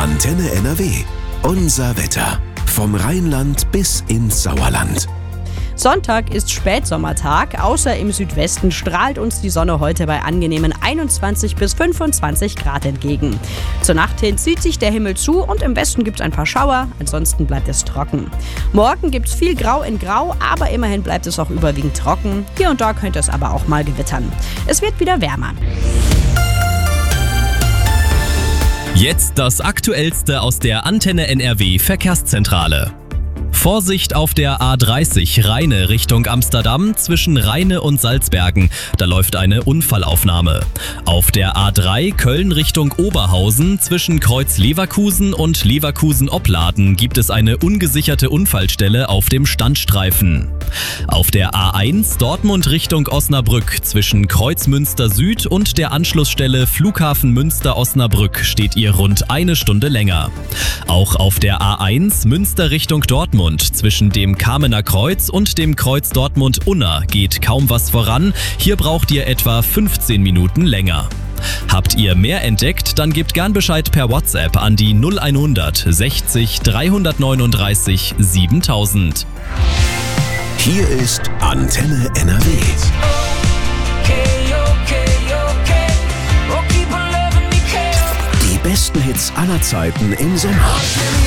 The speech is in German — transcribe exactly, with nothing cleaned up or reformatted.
Antenne N R W. Unser Wetter. Vom Rheinland bis ins Sauerland. Sonntag ist Spätsommertag, außer im Südwesten strahlt uns die Sonne heute bei angenehmen einundzwanzig bis fünfundzwanzig Grad entgegen. Zur Nacht hin zieht sich der Himmel zu und im Westen gibt es ein paar Schauer, ansonsten bleibt es trocken. Morgen gibt es viel Grau in Grau, aber immerhin bleibt es auch überwiegend trocken. Hier und da könnte es aber auch mal gewittern. Es wird wieder wärmer. Jetzt das Aktuellste aus der Antenne N R W Verkehrszentrale. Vorsicht auf der A dreißig Rheine Richtung Amsterdam zwischen Rheine und Salzbergen. Da läuft eine Unfallaufnahme. Auf der A drei Köln Richtung Oberhausen zwischen Kreuz Leverkusen und Leverkusen-Opladen gibt es eine ungesicherte Unfallstelle auf dem Standstreifen. Auf der A eins Dortmund Richtung Osnabrück zwischen Kreuz Münster Süd und der Anschlussstelle Flughafen Münster-Osnabrück steht ihr rund eine Stunde länger. Auch auf der A eins Münster Richtung Dortmund zwischen dem Kamener Kreuz und dem Kreuz Dortmund-Unna geht kaum was voran. Hier braucht ihr etwa fünfzehn Minuten länger. Habt ihr mehr entdeckt, dann gebt gern Bescheid per WhatsApp an die null hundert sechzig dreihundertneununddreißig siebentausend. Hier ist Antenne N R W. Die besten Hits aller Zeiten im Sommer.